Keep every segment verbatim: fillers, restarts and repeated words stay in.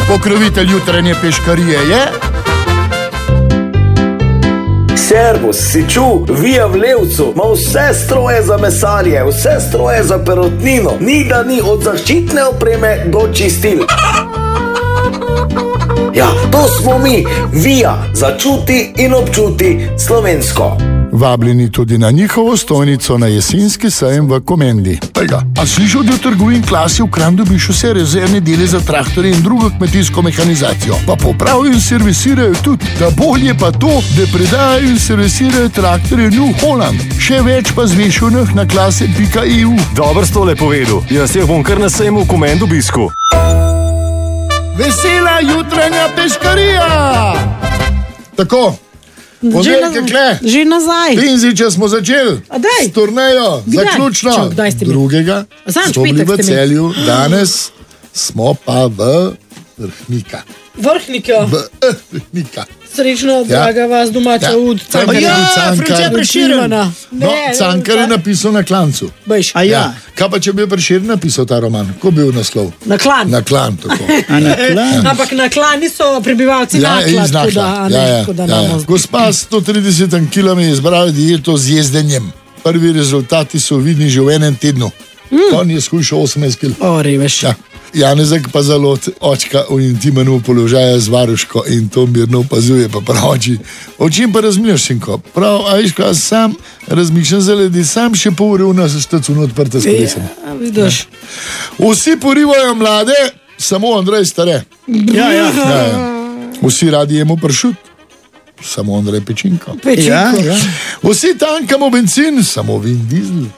Pokrovitelj jutranje peškarije je... Servus, si čul, Via v Levcu ima vse stroje za mesarje, vse stroje za perutnino, ni da ni od zaščitne opreme do čistil. Ja, to smo mi, Via, začuti in občuti slovensko. Vabljeni tudi na njihovo stojnico na jesenski sejem v Komendi. Ejga, a slišal, da v trgovini Klasi v Kranju dobiš vse rezervne dele za traktorje in drugo kmetijsko mehanizacijo. Pa popravijo in servisirajo tudi. Da bolje pa to, da predajajo in servisirajo traktorje New Holland. Še več pa zveš o njih na klase pika e u. Dobro sto le povedal. Jaz jih bom kar na sejmu v Komendi obisku. Vesela jutranja peškarija! Tako. Že, na, že nazaj. Pinziče smo začeli s turnejo, zaključno drugega. Smo bili v Celju, danes smo pa v Vrhnika. Vrhnika? V Vrhnika. Srečno, draga ja. Vas domača ja. Ud. Cankar ja, je Cankar. Preširjena. No, Cankar je napisal Na klancu. A ja. Ja. Kaj pa, če bi Prešeren napisal ta roman? Ko bi bil naslov? Na klan. Na klan, tako. A na klan? Ja. Ampak na klan niso prebivalci ja, Nakla, tako da, ja, ja, tako da ja, ja. Gospa s sto trideset kilami je izbrala dieto z jezdenjem. Prvi rezultati so vidni že v enem tednu. Mm. On je skušal osemnajst kilogramov. O, reveš. Ja. Janezek pa zelo očka v intimnem položaju z varuško in to mirno opazuje, pa pravi, o čem pa razmišljaš, sinko? Prav, a viš, ko sam razmišljam zaradi, sam še pol ure v nas štacuno odprta s kolesem. Ja, vidiš. Vsi porivajo mlade, samo Andrej stare. Ja, ja. Ja, ja. Vsi radi jemo pršut, samo Andrej pečinko. Pečinko. Ja, ja. Vsi tankamo benzin, samo Vin Diesel.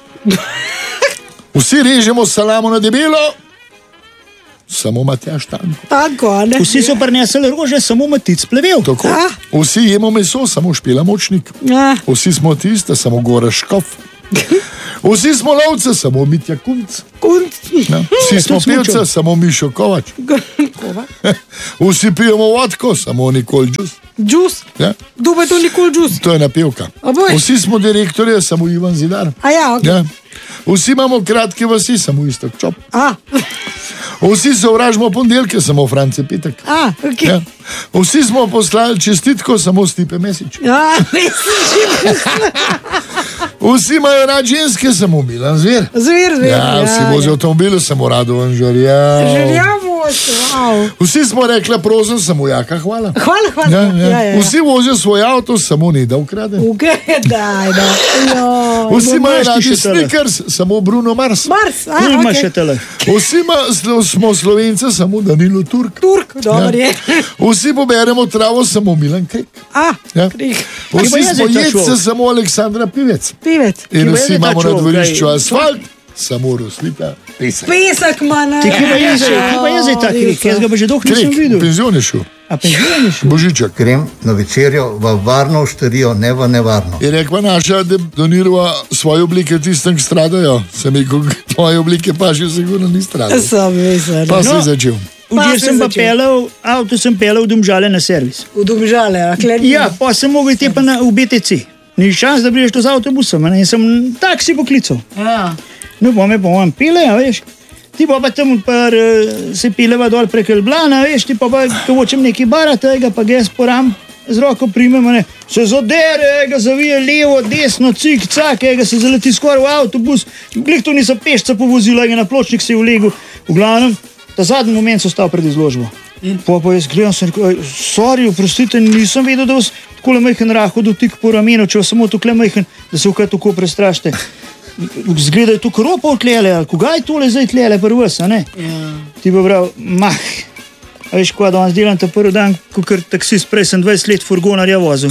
Vsi režemo salamo na debelo, samo Matjaž Tanko. Tanko, a ne? Vsi so prinesli rože, samo Matic plevel. Tako. Vsi jemo meso, samo Špela Močnik. A. Vsi smo tiste, samo Gora Škof. Vsi smo lovce, samo Mitja Kunc. Kunc. Ja. Vsi smo pevce, samo Mišo Kovač. Vsi pijemo vodko, samo Nikol Džus. Džus? Ja. Kdo je to Nikol Džus? To je napevka. Vsi smo direktorje, samo Ivan Zidar. A ja, ok. Ja. Vsi imamo kratke vasi, samo Istok Čop. A. Vsi sovražimo ponedeljke, samo France Petek. A, ok. Ja. Vsi smo poslali čestitko, samo Stipe Mesič. A, Mesič. Vsi imajo rad ženske, samo Milan Zver. Zver, Zver. Ja, vsi ja, vozijo ja. avtomobile, samo Radovan Žarjav. Žarjav vozi, wow. Vsi smo rekla prosim, samo Jaka hvala. Hvala, hvala. Ja, ja. Ja, ja, ja. Vsi vozijo svoj avto, samo Neda ukrade. Ugedaj, da. Vsi imajo radi Snickers, samo Bruno Mars. Mars, a, Tu ima ok. še tele. Vsi ima, smo Slovence, samo Danilo Turk. Turk, dober je. Vsi poberemo travo, samo Milan Krik. A, Ja. Krik. Vsi Kje pa je smo zdaj ta jedce, človek? samo Aleksandra Pivec. Pivec. In Kje pa je vsi zdaj ta imamo na človek? dvorišču Kaj? asfalt, samo Roslita pesek. Pesek mana. Ti, kje pa je zdaj, kje pa je zdaj ta krik? Jaz ga pa že dolgo nisem Krik, v videl. penzion je šel. A penzion je šel? Božiček. Grem na večerjo v varno šterijo, ne v nevarno. Je rekla naša, da donirava svoje oblike tistem, ki stradajo. Sem rekel, tvoje oblike pa še sigurno ni stradal. Sam vesel. Pa No. si začel. Včeraj sem pa začel. pelal, avto sem pelal v Domžale na servis. V Domžale, a kler. Ja, pa sem mogel iti pa na, v B T C. Ni šans, da prideš to z avtobusom, a ne, in sem taksi poklical. Ja. No, pa me pa on pile, a veš. Ti pa pa tam par, uh, se pileva dol prek Ljubljana, veš, ti pa pa, ko hočem neki barat, tega pa ga jaz poram z roko primem, a ne, se zadere, ga zavije levo, desno, cik, cak, ga se zaleti skoraj v avtobus, glih to niso pešca povozila, ga na pločnik se je vlegel, v glavnem, ta zadnji moment so stal pred izložbo. Pa pa jaz gledam, sem rekel, sorry, oprostite, nisem vedel, da vas takole majhen rahod dotik po ramenu, če vas samo tukle majhen, da se v kaj tako prestrašite. Zgledajo tu kropa odtlele, ali koga je tole zdaj tlele pri vas, a ne? Ja. Ti pa prav, mah, a veš, ko danes delam ta prvi dan, ko kar taksist, prej sem dvajset let furgonarja vozil.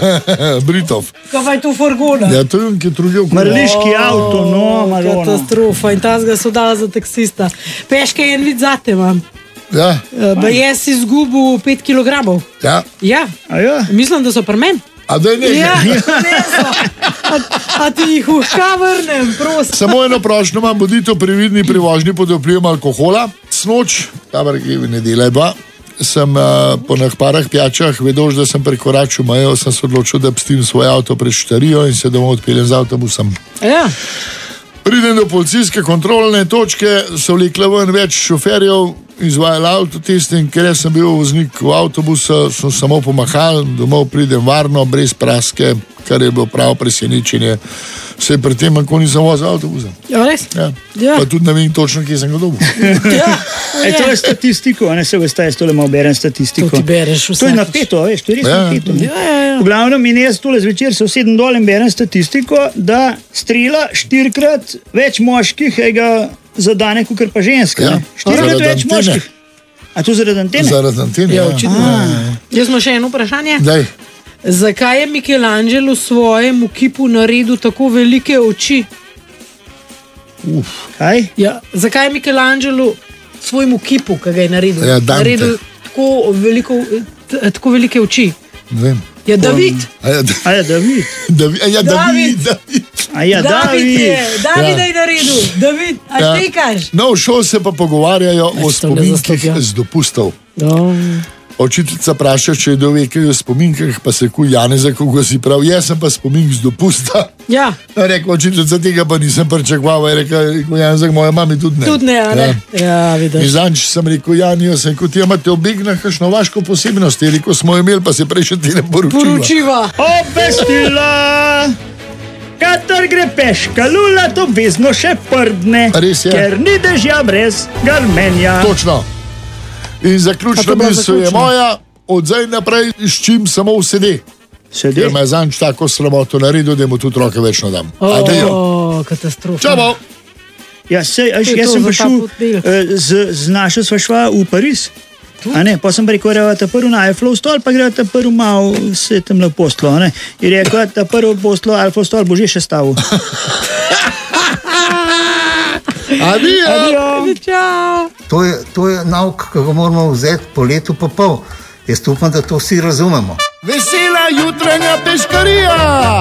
Britov. Kaj pa je tu furgona? Ja, to je on, ki je trudil. Marliški avto, no, Marona. Katastrofa in ta ga so dala za taksista. Peške en vid zate imam. Ja, Ba jaz si izgubil pet kilogramov. ja. Ja, A ja? mislim, da so pri meni. A da je nekaj. Ja, ne so. A, a ti jih uhka vrnem, prosim. Samo eno prošnjo imam, bodite previdni pri vožnji pod vplivom alkohola. Snoč, tabar, ki ne delaj ba, sem uh, po nek parah pijačah vedel, da sem prekoračil mejo, sem se odločil, da pustim svoj avto pred štarijo in se domov odpeljem z avtobusom. Ja. Pridem do policijske kontrolne točke, so vlekle ven več šoferjev, izvajali avtotest in ker sem bil voznik v avtobusu, sem samo pomahal, domov pridem varno, brez praske, kar je bilo pravo presenečenje. Vse pri tem, ko nisem vozil avtobusa. Ja, res? Ja. Ja. Pa tudi ne vem točno, kje sem ga dobil. Ja. E, to je statistiko, ne se veste, jaz tole malo berem statistiko. To ti bereš To je vsakič. napeto, veš, to je res Ja. napeto. Ja, ja, ja. V glavnem in jaz tole zvečer se usedem dol in berem statistiko, da strela štirikrat več moških ega zadane, kot pa ženske. Ja. ne. Štirikrat Zaradi več antene. moških. A to zaradi antene? Zaradi antene. Ja, Ja, očitno. Jaz imam še eno vprašanje. Daj. Zakaj je Michelangelo svojemu kipu naredil tako velike oči? Kaj? Ja, zakaj je Michelangelo svojemu kipu, ki ga je naredil, Ja, Dante. naredil tako, veliko, t- tako velike oči? Ne vem. Je David. A ja, da- A je David? David, a ja, David, David. David. A ja, David David. je, David Ja. je naredil, David, a Ja. štekaš? No, v šoli se pa pogovarjajo o Esto ne spominkih zastopijo. z dopustov. No. Učiteljica vpraša, če je do veke o spominkih, pa se kuj Janeza, kako si prav, jaz sem pa spomink z dopusta. Ja, No, rekla učiteljica, tega pa nisem pričakoval, je rekla, Janeza, moja mami tudi ne. tudi ne, a ne. Ja, In vidiš. zanč sem rekel, Janijo, sem kot ti imate obigna kakšno vaško posebnost, je rekel, smo imeli, pa se prej še ti ne poročila. Poročiva. Obvestila! Katar gre peška, lula to obvezno še prdne, Res je. ker ni dežja brez garmenja. Točno. In A zaključna to bila misel je zaključna? moja, od zdaj naprej s čim samo vsede. Sedi. Ker me je zanč tako sramoto naredil, da mu tudi roke več ne dam. Adijo. O, katastrofa. Čau! Ja, sej, až, To je jaz to sem za ta prišel hotel. eh, z, z našo sva šla v Pariz. A ne, pa sem rekel, da je ta prvi na Eiffelov stol, pa gre ta prvi malo se tam na postlo. a ne. In rekel, da prvi postlo, Eiffelov stol bo že še stavil. Adijo! Čau. To je, to je nauk, ki ga moramo vzeti po letu pa pol. Jaz upam, da to vsi razumemo. Vesela jutranja peškarija!